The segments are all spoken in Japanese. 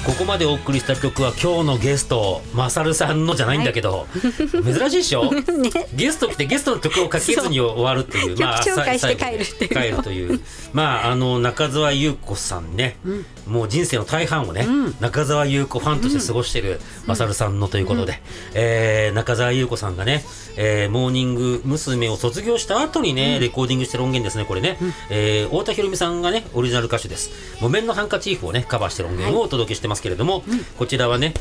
ここまでお送りした曲は今日のゲストマサルさんのじゃないんだけど、珍しいでしょ、ゲスト来てゲストの曲をかけずに終わるっていう、 曲紹介して帰るっていう、 帰るという中澤裕子さんね、もう人生の大半をね、中澤裕子ファンとして過ごしているマサルさんのということで、中澤裕子さんがね、モーニング娘。を卒業した後にね、レコーディングしてる音源ですね、これね、太田裕美さんがねオリジナル歌手です。木綿のハンカチーフをねカバーしてる音源をお届けしてますけれども、こちらはね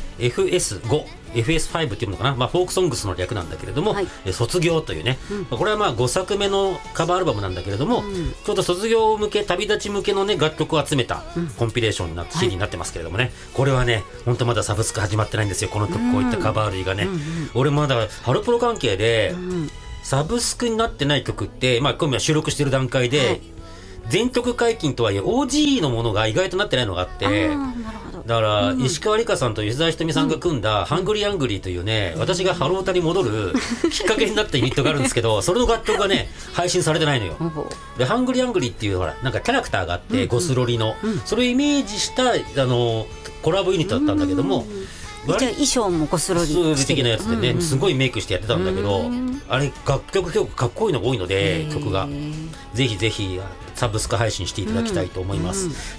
FS5、FS5 っていうのかな、フォークソングスの略なんだけれども、卒業というね、これは5作目のカバーアルバムなんだけれども、ちょうど卒業向け旅立ち向けのね楽曲を集めたコンピレーションになって CD になってますけれどもね、これはね本当まだサブスク始まってないんですよ、この曲、こういったカバー類がね、俺まだハロプロ関係で、サブスクになってない曲って、今は収録してる段階で、全曲解禁とはいえ OG のものが意外となってないのがあって、だから石川理香さんと吉澤ひとみさんが組んだハングリーアングリーというね、私がハロータに戻るきっかけになったユニットがあるんですけど、それの楽曲がね配信されてないのよ。でハングリーアングリーっていうほらなんかキャラクターがあって、ゴスロリのそれをイメージしたコラボユニットだったんだけども、 衣装もゴスロリ的なやつでね、すごいメイクしてやってたんだけど、あれ楽曲結構かっこいいのが多いので、曲がぜひぜひサブスク配信していただきたいと思います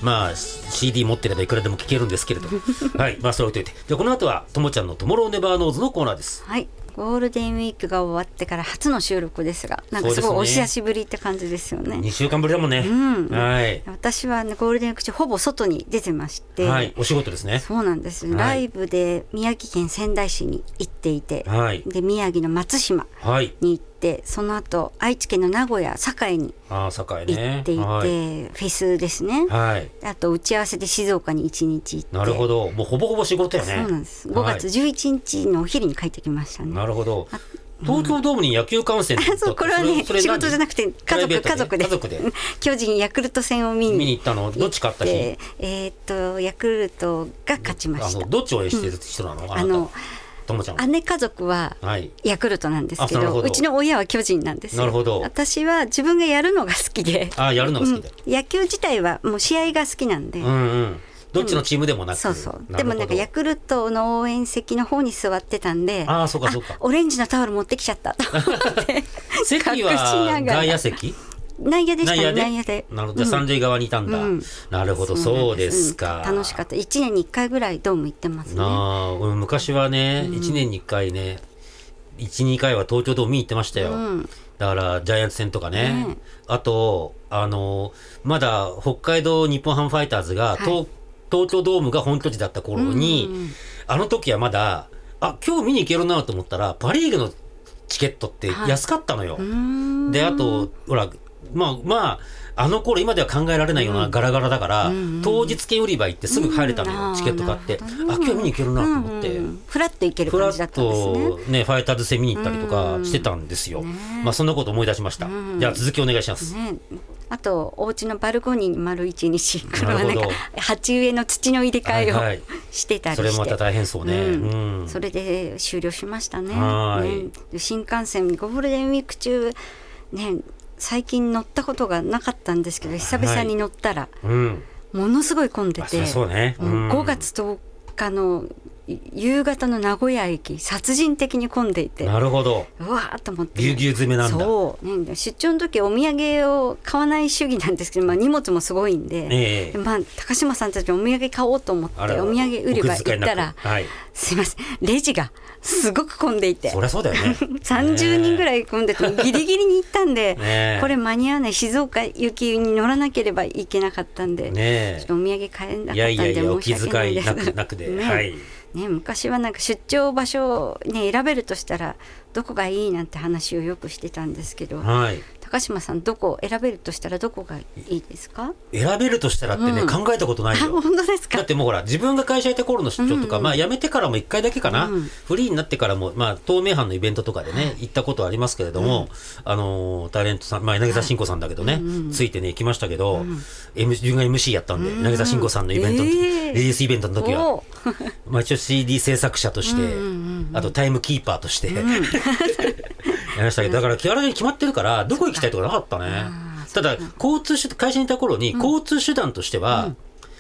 。CD 持ってればいくらでも聴けるんですけれどはい、それを置いといて、じゃあこの後はともちゃんのトモローネバーノーズのコーナーです。 はい、ゴールデンウィークが終わってから初の収録ですが、なんかすごいお久しぶりって感じですよね。 2週間ぶりだもんね。はい、 私はねゴールデンウィーク中ほぼ外に出てまして、 はい、お仕事ですね。 そうなんです、ライブで宮城県仙台市に行っていて、で宮城の松島に行って、その後愛知県の名古屋栄に行っていて、フェスですね、あと打ち合わせで静岡に1日行って。 なるほど、もうほぼほぼ仕事やね。 そうなんです、5月11日のお昼に帰ってきましたね。 なるほど。東京ドームに野球観戦そう、これはね仕事じゃなくて家族で巨人ヤクルト戦を見に行ったの。どっち勝った日？ ヤクルトが勝ちました。 どっち応援してる人なの？ 姉家族はヤクルトなんですけど、うちの親は巨人なんですよ。 なるほど。 私は自分がやるのが好きで、 やるのが好きで、 野球自体はもう試合が好きなんで、 どっちのチームでもなく、 でもなんかヤクルトの応援席の方に座ってたんで、 そうかオレンジのタオル持ってきちゃったと思って席は外野席？ 内野でしたね。内野で。 なるほど、三塁側にいたんだ。なるほど、そうですか。 楽しかった。1年に1回ぐらいドーム行ってますね。 昔はね、1年に1回ね、1、2回は東京ドーム見に行ってましたよ。だからジャイアンツ戦とかね、あとまだ北海道日本ハムファイターズが東京ドームが本拠地だった頃に、あの時はまだ今日見に行けるなと思ったらパ・リーグのチケットって安かったのよ。であとほらあの頃今では考えられないようなガラガラだから、当日券売り場行ってすぐ入れたのよ、チケット買って。今日見に行けるなと思って、 フラッと行ける感じだったんですね。 フラッとねファイターズ戦見に行ったりとかしてたんですよ。そんなこと思い出しました。じゃあ続きお願いします。 あとお家のバルコニーに丸1日これはなんか鉢植えの土の入れ替えをしてたりして、 それもまた大変そうね。 それで終了しましたね。新幹線ゴールデンウィーク中ね、最近乗ったことがなかったんですけど、久々に乗ったらものすごい混んでて、5月10日の夕方の名古屋駅殺人的に混んでいて、 なるほど、 うわーっと思って、 ぎゅうぎゅう詰めなんだ。 そう、ね、出張の時お土産を買わない主義なんですけど、荷物もすごいんで、高島さんたちお土産買おうと思ってお土産売り場行ったら、すいません、レジがすごく混んでいて、 そりゃそうだよね 30人ぐらい混んでてギリギリに行ったんで、これ間に合わない、静岡行きに乗らなければいけなかったんで、ちょっとお土産買えなかったんで申し訳ないです。 お気遣いなくで、 昔はなんか出張場所を、選べるとしたらどこがいいなんて話をよくしてたんですけど、高島さんどこ選べるとしたらどこがいいですか？ 選べるとしたらってね、考えたことないよ。 本当ですか？ だってもうほら自分が会社いた頃の出張とか、辞めてからも1回だけかな、フリーになってからも、東名阪のイベントとかでね、行ったことはありますけれども、タレントさん、柳沢慎吾さんだけどね、ついてね行きましたけど、自分が MC やったんで、柳沢慎吾さんのイベント、リリースイベントの時は、一応 CD 制作者として、あとタイムキーパーとして、やりましたけど、だから気軽に決まってるからどこ行きたいとかなかったね。ただ会社にいた頃に交通手段としては、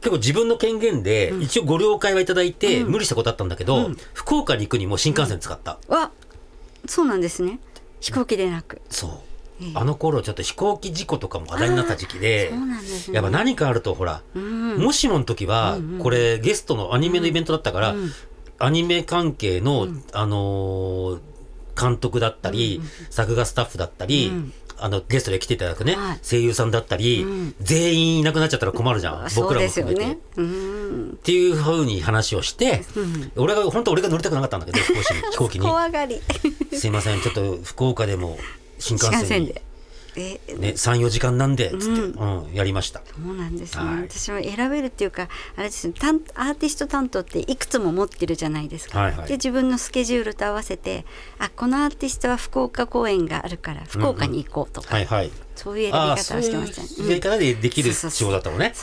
結構自分の権限で一応ご了解はいただいて、無理したことあったんだけど、福岡に行くにも新幹線使った。 そうなんですね。飛行機でなく。 そう。あの頃ちょっと飛行機事故とかも話題になった時期で、やっぱ何かあるとほら、もしもの時はこれゲストのアニメのイベントだったから、アニメ関係の監督だったり、作画スタッフだったり、ゲストで来ていただくね、声優さんだったり、全員いなくなっちゃったら困るじゃん、僕らも含めて。っていうふうに話をして、本当俺が乗りたくなかったんだけど、飛行機に。 怖がり。 すいません、ちょっと福岡でも新幹線で。3、4時間なんでつって、やりました。 そうなんですね。私は選べるっていうか、あれですね、アーティスト担当っていくつも持ってるじゃないですか。で自分のスケジュールと合わせて、このアーティストは福岡公演があるから福岡に行こうとか、そういう選び方をしてましたね。 そういうやり方でできる仕事だったのね。